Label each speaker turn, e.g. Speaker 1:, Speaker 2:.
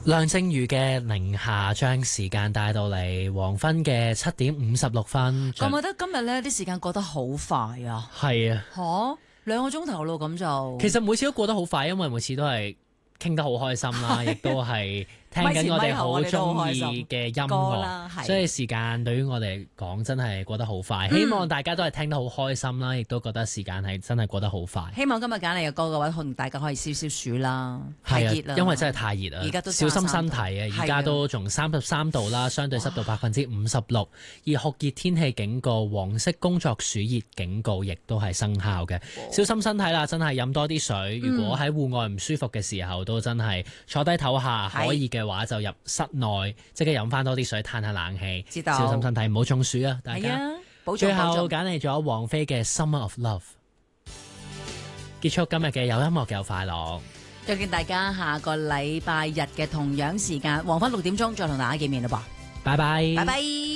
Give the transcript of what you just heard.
Speaker 1: 梁靜茹嘅寧夏將時間帶到嚟黃昏嘅7:56。
Speaker 2: 覺唔覺得今日呢啲時間過得好快啊？
Speaker 1: 係啊，
Speaker 2: 嚇2個鐘頭咯，咁就
Speaker 1: 其實每次都過得好快，因為每次都係傾得好開心啦，亦都係聽緊我哋好中意嘅音樂，所以時間對於我哋嚟講真係過得好快。希望大家都係聽得好開心啦，亦都覺得時間係真係過得好快。
Speaker 2: 希望今日揀你嘅歌嘅話，同大家可以消消暑啦，太熱啦，
Speaker 1: 因為真係太熱啦，
Speaker 2: 而家都
Speaker 1: 小心身體啊！而家都仲33度啦，相對濕度56%，而酷熱天氣警告、黃色工作暑熱警告亦都係生效嘅。小心身體啦，真係飲多啲水。如果喺戶外唔舒服嘅時候，都真係坐低唞下，可以嘅話就入室內，即刻飲翻多啲水，嘆下冷氣，小心身體，唔好中暑啊！大家。最後揀嚟咗王菲嘅《Summer of Love》，結束今日嘅有音樂有快樂。
Speaker 2: 再見大家，下個禮拜日嘅同樣時間，黃昏6點鐘再同大家見面啦噃。
Speaker 1: 拜拜，
Speaker 2: 拜拜。